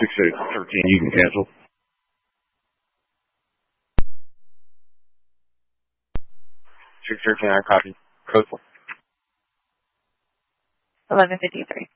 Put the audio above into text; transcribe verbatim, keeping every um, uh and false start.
six eight thirteen, you can cancel. six thirteen, I copy. Code four. eleven fifty-three.